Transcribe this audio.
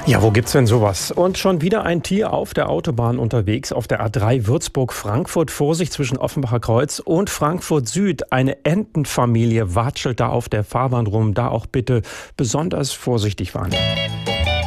Ja, wo gibt's denn sowas? Und schon wieder ein Tier auf der Autobahn unterwegs, auf der A3 Würzburg-Frankfurt. Vorsicht zwischen Offenbacher Kreuz und Frankfurt Süd. Eine Entenfamilie watschelt da auf der Fahrbahn rum. Da auch bitte besonders vorsichtig fahren.